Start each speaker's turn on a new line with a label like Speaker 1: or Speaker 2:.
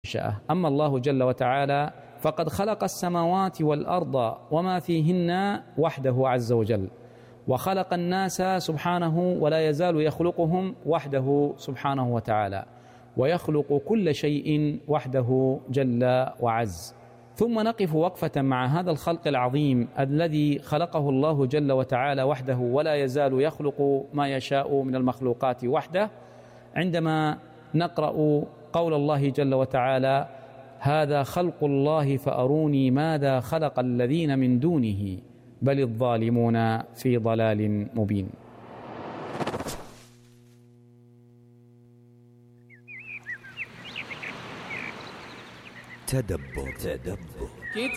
Speaker 1: أما الله جل وتعالى فقد خلق السماوات والأرض وما فيهن وحده عز وجل، وخلق الناس سبحانه ولا يزال يخلقهم وحده سبحانه وتعالى، ويخلق كل شيء وحده جل وعز. ثم نقف وقفة مع هذا الخلق العظيم الذي خلقه الله جل وتعالى وحده ولا يزال يخلق ما يشاء من المخلوقات وحده، عندما نقرأ قول الله جل وتعالى: هذا خلق الله فأروني ماذا خلق الذين من دونه بل الظالمون في ضلال مبين.
Speaker 2: تدبر.